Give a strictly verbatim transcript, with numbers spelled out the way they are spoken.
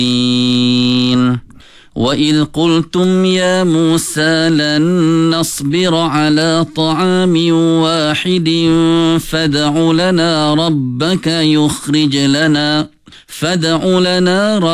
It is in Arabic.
وإذ قلتم يا موسى لن نصبر على طعام واحد فادع لنا ربك يخرج لنا فادع لنا